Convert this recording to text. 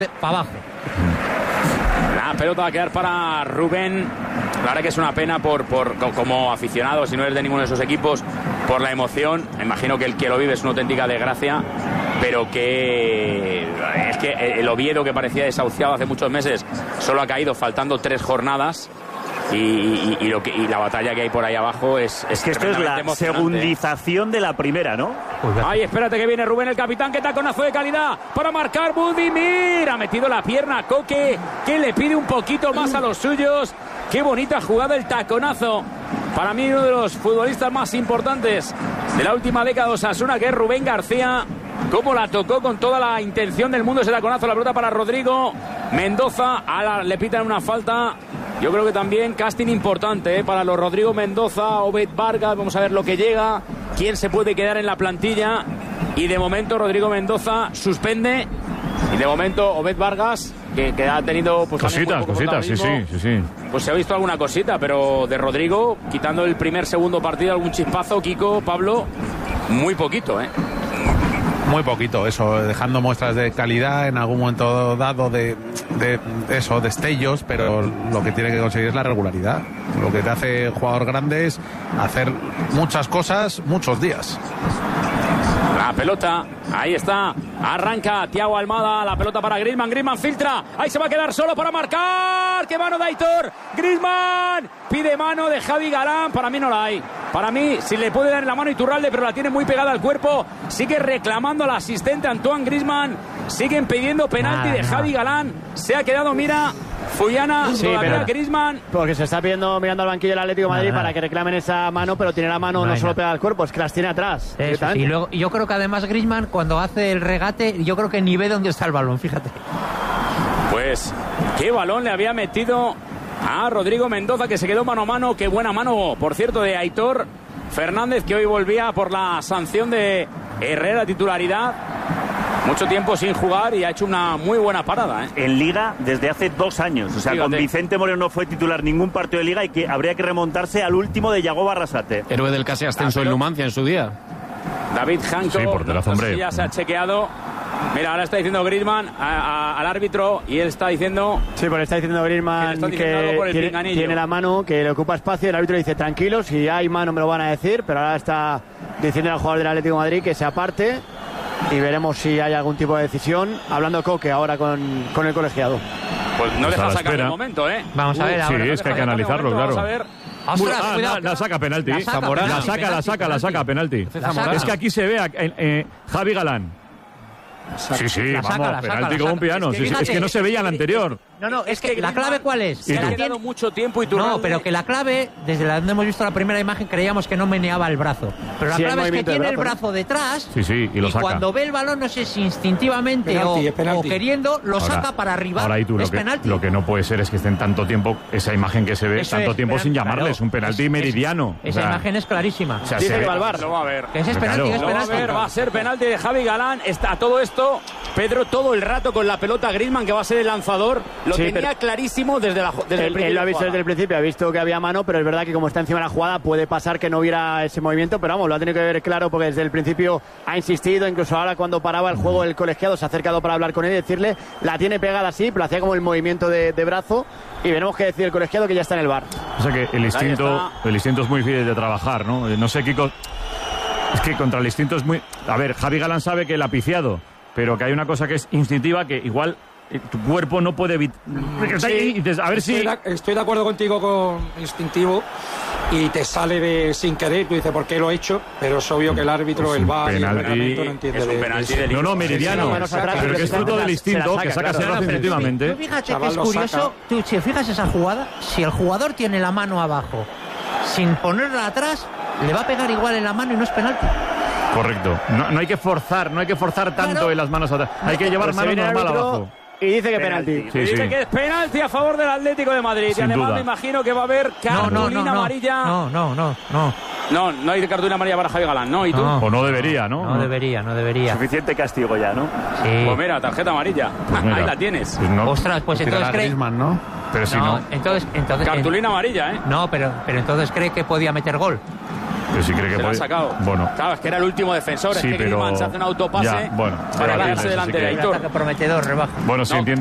para abajo. La pelota va a quedar para Rubén. La verdad que es una pena como aficionado, si no eres de ninguno de esos equipos, por la emoción. Me imagino que el que lo vive es una auténtica desgracia, pero que es que el Oviedo, que parecía desahuciado hace muchos meses, solo ha caído faltando 3 jornadas. Y la batalla que hay por ahí abajo es que esto es la segundización de la primera, ¿no? Ay, espérate que viene Rubén, el capitán, que taconazo de calidad para marcar Budimir. Ha metido la pierna Coque, que le pide un poquito más a los suyos. Qué bonita jugada, el taconazo. Para mí uno de los futbolistas más importantes de la última década de Osasuna, que es Rubén García. Cómo la tocó con toda la intención del mundo ese taconazo. La pelota para Rodrigo Mendoza. Ahora le pitan una falta. Yo creo que también casting importante para los Rodrigo Mendoza, Obed Vargas. Vamos a ver lo que llega, quién se puede quedar en la plantilla. Y de momento Rodrigo Mendoza suspende. Y de momento Obed Vargas, que ha tenido pues, cositas, sí. Pues se ha visto alguna cosita, pero de Rodrigo, quitando el segundo partido, algún chispazo, Kiko, Pablo, muy poquito, Muy poquito, eso, dejando muestras de calidad en algún momento dado de destellos, pero lo que tiene que conseguir es la regularidad. Lo que te hace jugador grande es hacer muchas cosas muchos días. La pelota, ahí está, arranca Thiago Almada, la pelota para Griezmann filtra, ahí se va a quedar solo para marcar, ¡qué mano de Aitor! Griezmann pide mano de Javi Galán, para mí no la hay. Para mí, si le puede dar la mano Iturralde, pero la tiene muy pegada al cuerpo. Sigue reclamando al asistente Antoine Griezmann. Siguen pidiendo penalti de Javi Galán. Se ha quedado, mira, Fullana, todavía Griezmann. Porque se está pidiendo mirando al banquillo del Atlético de Madrid para que reclamen esa mano, pero tiene la mano no solo pegada al cuerpo, es que las tiene atrás. Eso, y luego, yo creo que además Griezmann, cuando hace el regate, yo creo que ni ve dónde está el balón, fíjate. Pues, qué balón le había metido a Rodrigo Mendoza, que se quedó mano a mano. Qué buena mano, por cierto, de Aitor Fernández, que hoy volvía por la sanción de Herrera, titularidad. Mucho tiempo sin jugar y ha hecho una muy buena parada, En Liga desde hace 2 años. O sea, fíjate, con Vicente Moreno no fue titular ningún partido de Liga y que habría que remontarse al último de Yago Arrasate. Héroe del casi ascenso en Numancia en su día. David Janko, sí, porterazo, hombre. Ya se ha chequeado. Mira, ahora está diciendo Griezmann al árbitro y él está diciendo... Sí, porque está diciendo Griezmann que tiene la mano, que le ocupa espacio. El árbitro dice, tranquilo, si hay mano me lo van a decir, pero ahora está diciendo al jugador del Atlético de Madrid que se aparte y veremos si hay algún tipo de decisión. Hablando Coque ahora con el colegiado. Pues no deja sacar el momento, Vamos a ver. Sí, es que hay que analizarlo, claro. Vamos a ver. Ostras, la saca penalti. La saca penalti. Es que aquí se ve Javi Galán. Sí, vamos, penalti como un piano. Es que no se veía el anterior. No, es que la clave ¿cuál es? Se ha quedado mucho tiempo y tú no, pero que la clave, desde donde hemos visto la primera imagen, creíamos que no meneaba el brazo. Pero la clave es que tiene el brazo detrás y lo saca. Cuando ve el balón, no sé si instintivamente o queriendo, lo saca para arriba. Ahora, y tú, lo que no puede ser es que estén tanto tiempo, esa imagen que se ve, tanto tiempo sin llamarle, es un penalti meridiano. Esa imagen es clarísima. O sea, dice que va al VAR. Lo va a ver. Que ese es penalti, va a ser penalti de Javi Galán. Está todo esto, Pedro, todo el rato con la pelota. Griezmann, que va a ser el lanzador, lo tenía clarísimo desde el principio. Él lo ha visto desde el principio, ha visto que había mano, pero es verdad que como está encima de la jugada puede pasar que no hubiera ese movimiento, pero vamos, lo ha tenido que ver claro porque desde el principio ha insistido, incluso ahora cuando paraba el juego el colegiado se ha acercado para hablar con él y decirle, la tiene pegada así, pero hacía como el movimiento de brazo y veremos qué decir el colegiado, que ya está en el VAR. O sea que el instinto es muy difícil de trabajar, ¿no? No sé, Kiko, es que contra el instinto es muy... A ver, Javi Galán sabe que él ha piciado, pero que hay una cosa que es instintiva, que igual tu cuerpo no puede evitar. Sí, a ver si... Estoy de acuerdo contigo con instintivo y te sale sin querer, tú dices por qué lo he hecho, pero es obvio que el árbitro, el VAR y el reglamento no entiende. Es un penalti del no, meridiano, pero que es fruto del instinto, que sacas el brazo instintivamente. Tú fíjate que es curioso, tú si fijas esa jugada, si el jugador tiene la mano abajo sin ponerla atrás, le va a pegar igual en la mano y no es penalti. Correcto. No hay que forzar tanto en las manos atrás. Hay que llevar mano normal abajo. Y dice que penalti. Dice que es penalti a favor del Atlético de Madrid. Y además me imagino que va a haber cartulina amarilla. No hay cartulina amarilla para Javi Galán, ¿no? ¿Y tú? O no debería, ¿no? No debería. Suficiente castigo ya, ¿no? Sí. Pues mira, tarjeta amarilla. Pues mira, ahí la tienes. Pues no, ostras, pues entonces cree... ¿no? Pero si no. Entonces cartulina amarilla, ¿eh? No, pero entonces cree que podía meter gol. Pero si cree que se lo puede... ha sacado. Bueno. Claro, es que era el último defensor. Sí, es que Griezmann se hace un autopase ya, bueno, para quedarse sí delante que... de Aitor. Prometedor, rebaja. Bueno, si entiende